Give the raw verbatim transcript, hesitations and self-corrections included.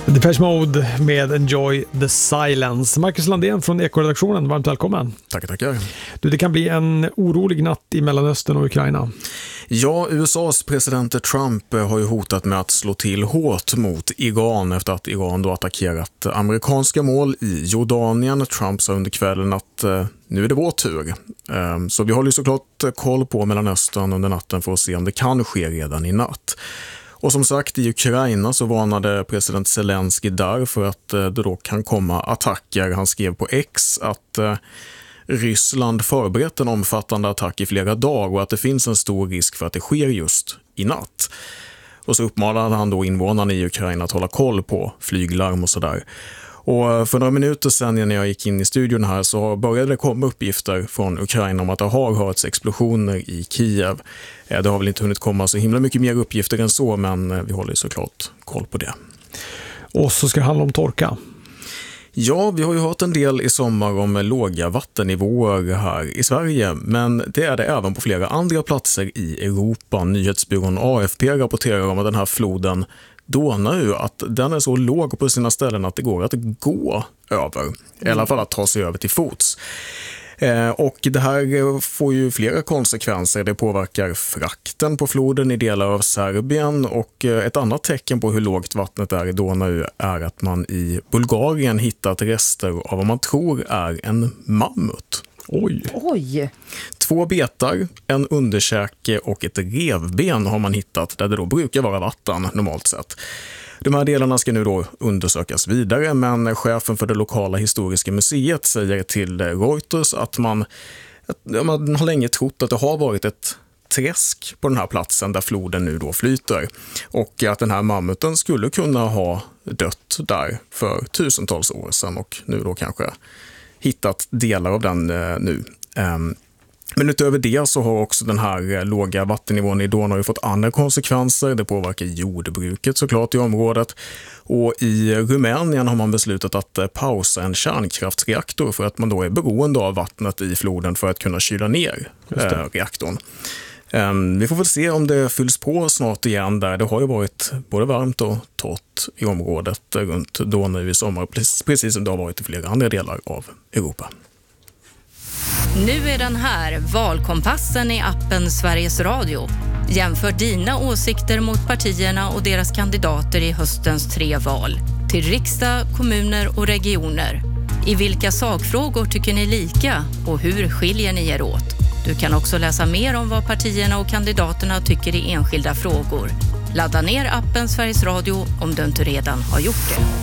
Depeche Mode med Enjoy the Silence. Marcus Landén från Eko-redaktionen, varmt välkommen. Tackar, tackar. Du, det kan bli en orolig natt i Mellanöstern och Ukraina. Ja, U S A:s president Trump har ju hotat med att slå till hårt mot Iran efter att Iran då attackerat amerikanska mål i Jordanien. Trump sa under kvällen att eh, nu är det vår tur. Eh, så vi håller ju såklart koll på Mellanöstern under natten för att se om det kan ske redan i natt. Och som sagt, i Ukraina så varnade president Zelensky där för att det då kan komma attacker. Han skrev på X att eh, Ryssland förberett en omfattande attack i flera dagar och att det finns en stor risk för att det sker just i natt. Och så uppmanade han då invånarna i Ukraina att hålla koll på flyglarm och sådär. Och för några minuter sedan när jag gick in i studion här så började det komma uppgifter från Ukraina om att det har hörts explosioner i Kiev. Det har väl inte hunnit komma så himla mycket mer uppgifter än så, men vi håller såklart koll på det. Och så ska det handla om torka. Ja, vi har ju hört en del i sommar om låga vattennivåer här i Sverige, men det är det även på flera andra platser i Europa. Nyhetsbyrån A F P rapporterar om att den här floden Donau, att den är så låg på sina ställen att det går att gå över, mm. i alla fall att ta sig över till fots. Eh, och det här får ju flera konsekvenser. Det påverkar frakten på floden i delar av Serbien, och eh, ett annat tecken på hur lågt vattnet är i Donau är att man i Bulgarien hittat rester av vad man tror är en mammut. Oj. Oj. Två betar, en underkäke och ett revben har man hittat där det då brukar vara vatten normalt sett. De här delarna ska nu då undersökas vidare, men chefen för det lokala historiska museet säger till Reuters att man, att man har länge trott att det har varit ett träsk på den här platsen där floden nu då flyter, och att den här mammuten skulle kunna ha dött där för tusentals år sedan och nu då kanske hittat delar av den eh, nu. Um, Men utöver det så har också den här låga vattennivån i Donau fått andra konsekvenser. Det påverkar jordbruket såklart i området. Och i Rumänien har man beslutat att pausa en kärnkraftsreaktor för att man då är beroende av vattnet i floden för att kunna kyla ner eh, reaktorn. Um, vi får väl se om det fylls på snart igen där. Det har ju varit både varmt och torrt i området runt Donau i sommar, precis som det har varit i flera andra delar av Europa. Nu är den här, Valkompassen i appen Sveriges Radio. Jämför dina åsikter mot partierna och deras kandidater i höstens tre val. Till riksdag, kommuner och regioner. I vilka sakfrågor tycker ni lika och hur skiljer ni er åt? Du kan också läsa mer om vad partierna och kandidaterna tycker i enskilda frågor. Ladda ner appen Sveriges Radio om du inte redan har gjort det.